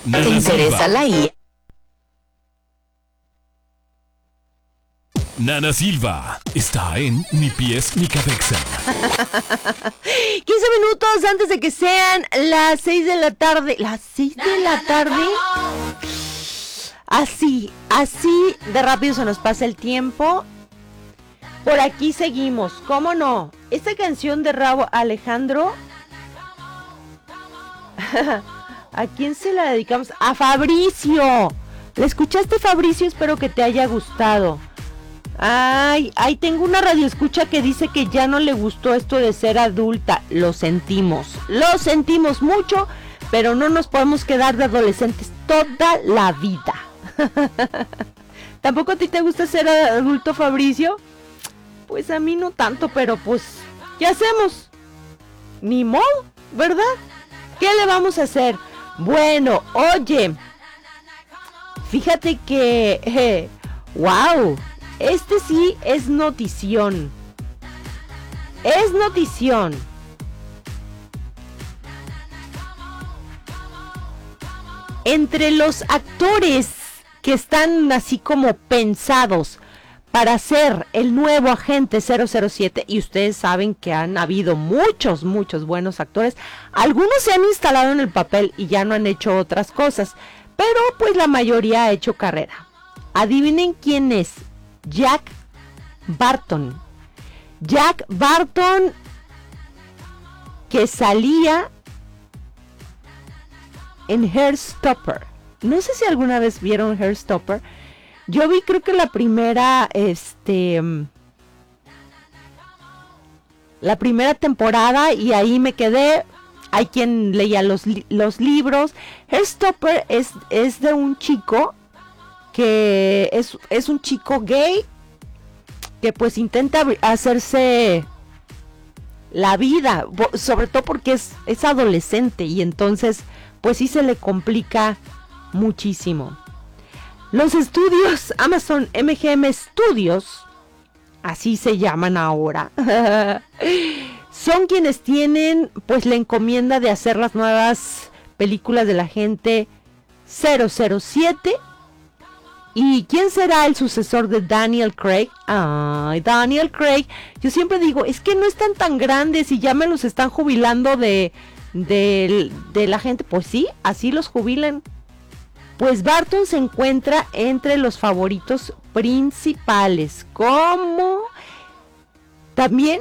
¿Te interesa la IA? Nana Silva está en Ni Pies Ni Cabeza. 15 minutos antes de que sean las 6 de la tarde. ¿Las 6 de la tarde? Así de rápido se nos pasa el tiempo. Por aquí seguimos, ¿cómo no? Esta canción de Rauw Alejandro, ¿a quién se la dedicamos? A Fabricio. ¿La escuchaste, Fabricio? Espero que te haya gustado. Ay, tengo una radioescucha que dice que ya no le gustó esto de ser adulta. Lo sentimos mucho, pero no nos podemos quedar de adolescentes toda la vida. ¿Tampoco a ti te gusta ser adulto, Fabricio? Pues a mí no tanto, pero pues, ¿qué hacemos? Ni modo, ¿verdad? ¿Qué le vamos a hacer? Bueno, oye, fíjate que, wow, este sí es notición. Es notición. Entre los actores que están así como pensados para ser el nuevo agente 007, y ustedes saben que han habido muchos buenos actores, algunos se han instalado en el papel y ya no han hecho otras cosas, pero pues la mayoría ha hecho carrera. Adivinen quién es. Jack Barton. Jack Barton, que salía en Heartstopper. No sé si alguna vez vieron Heartstopper. Yo vi, creo que la primera temporada, y ahí me quedé. Hay quien leía los libros. Heartstopper es de un chico que es un chico gay que pues intenta hacerse la vida, sobre todo porque es adolescente, y entonces pues sí se le complica muchísimo. Los estudios Amazon MGM Studios, así se llaman ahora, son quienes tienen pues la encomienda de hacer las nuevas películas de la agente 007. ¿Y quién será el sucesor de Daniel Craig? Ay, Daniel Craig. Yo siempre digo, es que no están tan grandes y ya me los están jubilando de la gente. Pues sí, así los jubilan. Pues Barton se encuentra entre los favoritos principales. ¿Cómo? También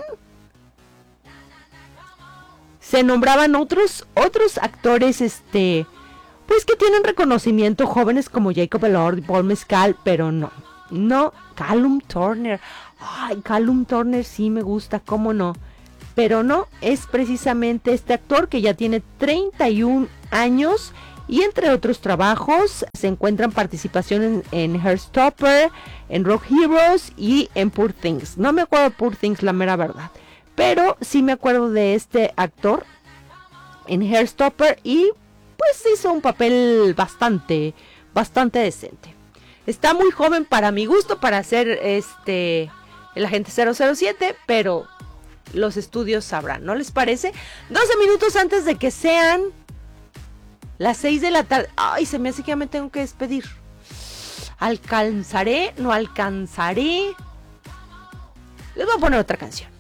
se nombraban otros actores, pues que tienen reconocimiento, jóvenes como Jacob Elord y Paul Mescal, pero no, Callum Turner. Ay, Callum Turner sí me gusta, cómo no, pero no, es precisamente este actor que ya tiene 31 años, y entre otros trabajos se encuentran participaciones en Heartstopper, en Rock Heroes y en Poor Things. No me acuerdo de Poor Things, la mera verdad, pero sí me acuerdo de este actor en Heartstopper, y pues hizo un papel bastante decente. Está muy joven para mi gusto para ser el agente 007, pero los estudios sabrán, ¿no les parece? 12 minutos antes de que sean las 6 de la tarde. Ay, se me hace que ya me tengo que despedir. ¿Alcanzaré? ¿No alcanzaré? Les voy a poner otra canción.